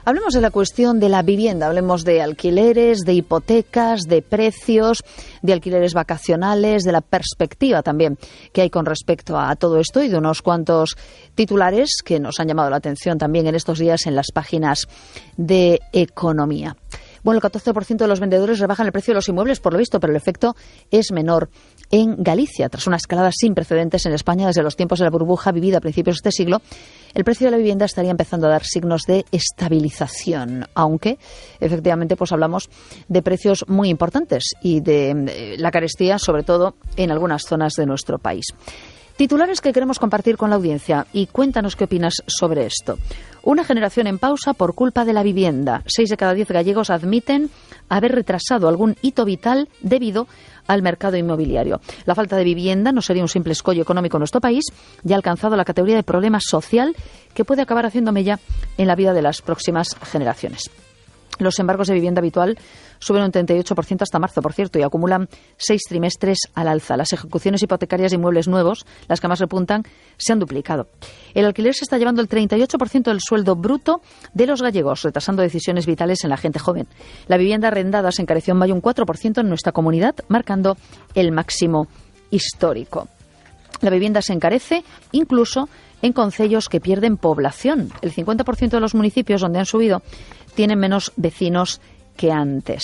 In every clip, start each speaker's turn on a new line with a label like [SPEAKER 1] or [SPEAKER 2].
[SPEAKER 1] Hablemos de la cuestión de la vivienda, hablemos de alquileres, de hipotecas, de precios, de alquileres vacacionales, de la perspectiva también que hay con respecto a todo esto y de unos cuantos titulares que nos han llamado la atención también en estos días en las páginas de economía. Bueno, el 14% de los vendedores rebajan el precio de los inmuebles, por lo visto, pero el efecto es menor en Galicia. Tras una escalada sin precedentes en España desde los tiempos de la burbuja vivida a principios de este siglo, el precio de la vivienda estaría empezando a dar signos de estabilización, aunque efectivamente pues hablamos de precios muy importantes y de la carestía, sobre todo en algunas zonas de nuestro país. Titulares que queremos compartir con la audiencia y cuéntanos qué opinas sobre esto. Una generación en pausa por culpa de la vivienda. 6 de cada 10 gallegos admiten haber retrasado algún hito vital debido al mercado inmobiliario. La falta de vivienda no sería un simple escollo económico en nuestro país, ya ha alcanzado la categoría de problema social que puede acabar haciendo mella en la vida de las próximas generaciones. Los embargos de vivienda habitual suben un 38% hasta marzo, por cierto, y acumulan 6 trimestres al alza. Las ejecuciones hipotecarias de inmuebles nuevos, las que más repuntan, se han duplicado. El alquiler se está llevando el 38% del sueldo bruto de los gallegos, retrasando decisiones vitales en la gente joven. La vivienda arrendada se encareció en mayo un 4% en nuestra comunidad, marcando el máximo histórico. La vivienda se encarece incluso en concellos que pierden población. El 50% de los municipios donde han subido tienen menos vecinos que antes.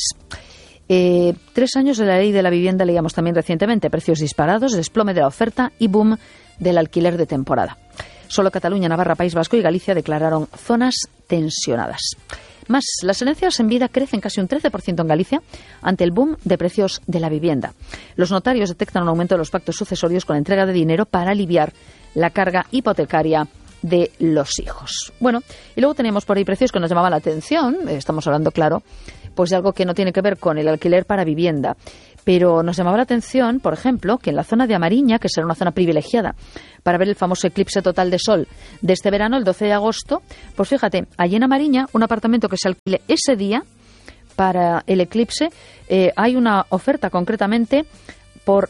[SPEAKER 1] 3 años de la ley de la vivienda leíamos también recientemente. Precios disparados, desplome de la oferta y boom del alquiler de temporada. Solo Cataluña, Navarra, País Vasco y Galicia declararon zonas tensionadas. Más, las herencias en vida crecen casi un 13% en Galicia ante el boom de precios de la vivienda. Los notarios detectan un aumento de los pactos sucesorios con entrega de dinero para aliviar la carga hipotecaria de los hijos. Bueno, y luego tenemos por ahí precios que nos llamaban la atención. Estamos hablando, claro, pues de algo que no tiene que ver con el alquiler para vivienda. Pero nos llamaba la atención, por ejemplo, que en la zona de Amariña, que será una zona privilegiada para ver el famoso eclipse total de sol de este verano, el 12 de agosto, pues fíjate, allí en Amariña, un apartamento que se alquile ese día para el eclipse, hay una oferta concretamente por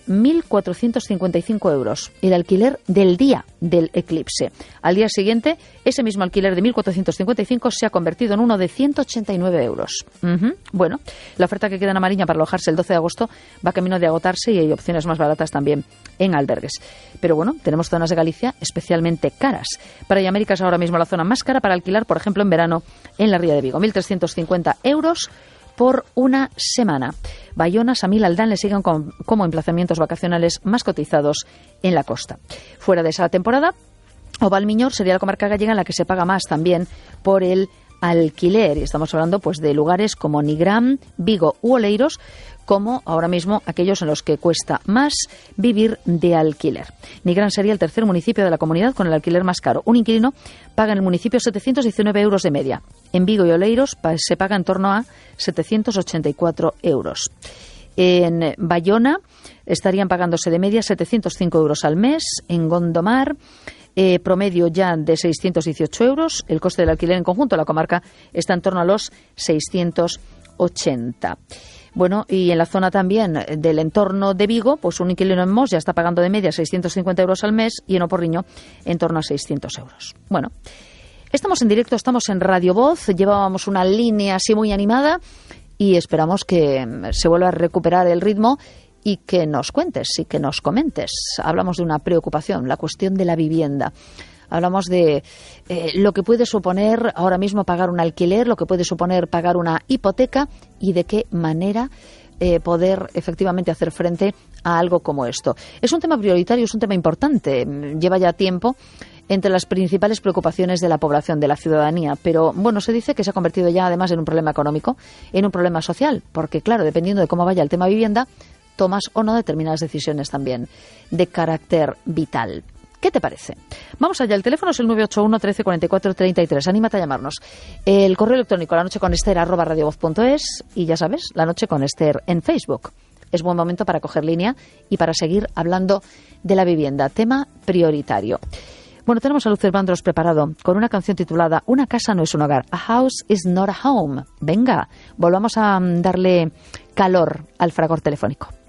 [SPEAKER 1] 1.455 euros, el alquiler del día del eclipse. Al día siguiente, ese mismo alquiler de 1.455 se ha convertido en uno de 189 euros. Bueno, la oferta que queda en Amariña para alojarse el 12 de agosto va camino de agotarse y hay opciones más baratas también en albergues. Pero bueno, tenemos zonas de Galicia especialmente caras. Para América es ahora mismo la zona más cara para alquilar, por ejemplo, en verano en la Ría de Vigo. 1.350 euros por una semana. Bayona, Samil, Aldán le siguen como emplazamientos vacacionales más cotizados en la costa. Fuera de esa temporada, o Valmiñor sería la comarca gallega en la que se paga más también por el alquiler. Y estamos hablando pues de lugares como Nigrán, Vigo u Oleiros, como ahora mismo aquellos en los que cuesta más vivir de alquiler. Nigrán sería el tercer municipio de la comunidad con el alquiler más caro. Un inquilino paga en el municipio 719 euros de media. En Vigo y Oleiros se paga en torno a 784 euros. En Bayona estarían pagándose de media 705 euros al mes. En Gondomar, promedio ya de 618 euros. El coste del alquiler en conjunto de la comarca está en torno a los 680. Bueno, y en la zona también del entorno de Vigo, pues un inquilino en Mos ya está pagando de media 650 euros al mes y en Oporriño en torno a 600 euros. Bueno, estamos en directo, estamos en Radio Voz, llevábamos una línea así muy animada y esperamos que se vuelva a recuperar el ritmo y que nos cuentes y que nos comentes. Hablamos de una preocupación, la cuestión de la vivienda. Hablamos de lo que puede suponer ahora mismo pagar un alquiler, lo que puede suponer pagar una hipoteca y de qué manera poder efectivamente hacer frente a algo como esto. Es un tema prioritario, es un tema importante. Lleva ya tiempo entre las principales preocupaciones de la población, de la ciudadanía. Pero, bueno, se dice que se ha convertido ya además en un problema económico, en un problema social. Porque, claro, dependiendo de cómo vaya el tema vivienda, tomas o no determinadas decisiones también de carácter vital. ¿Qué te parece? Vamos allá, el teléfono es el 981 13 44 33. Anímate a llamarnos. El correo electrónico lanocheconester@radiovoz.es y ya sabes, La Noche con Ester en Facebook. Es buen momento para coger línea y para seguir hablando de la vivienda, tema prioritario. Bueno, tenemos a Luther Vandross preparado con una canción titulada Una casa no es un hogar. A house is not a home. Venga, volvamos a darle calor al fragor telefónico.